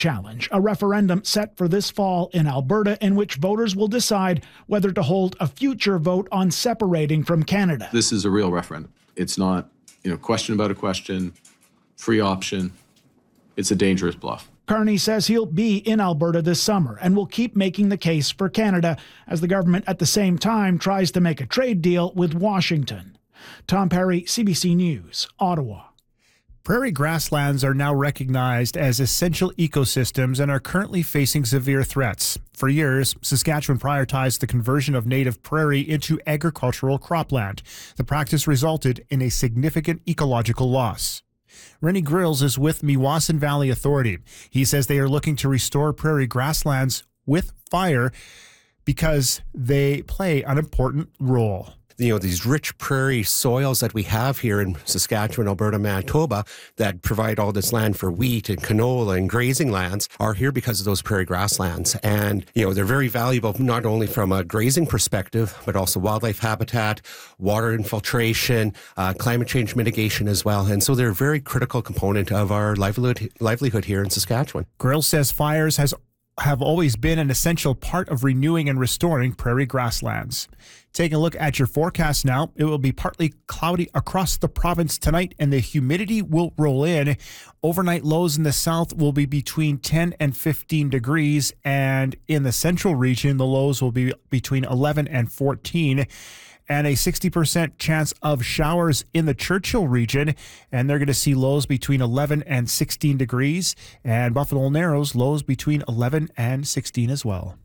Challenge, a referendum set for this fall in Alberta in which voters will decide whether to hold a future vote on separating from Canada. This is a real referendum. It's not, question about a question, free option. It's a dangerous bluff. Carney says he'll be in Alberta this summer and will keep making the case for Canada as the government at the same time tries to make a trade deal with Washington. Tom Perry, CBC News, Ottawa. Prairie grasslands are now recognized as essential ecosystems and are currently facing severe threats. For years, Saskatchewan prioritized the conversion of native prairie into agricultural cropland. The practice resulted in a significant ecological loss. Rennie Grills is with Meewasin Valley Authority. He says they are looking to restore prairie grasslands with fire because they play an important role. These rich prairie soils that we have here in Saskatchewan, Alberta, Manitoba that provide all this land for wheat and canola and grazing lands are here because of those prairie grasslands. And, they're very valuable not only from a grazing perspective, but also wildlife habitat, water infiltration, climate change mitigation as well. And so they're a very critical component of our livelihood here in Saskatchewan. Grill says fires have always been an essential part of renewing and restoring prairie grasslands. Taking a look at your forecast now, it will be partly cloudy across the province tonight and the humidity will roll in. Overnight lows in the south will be between 10 and 15 degrees, and in the central region, the lows will be between 11 and 14. And a 60% chance of showers in the Churchill region, and they're going to see lows between 11 and 16 degrees, and Buffalo Narrows lows between 11 and 16 as well.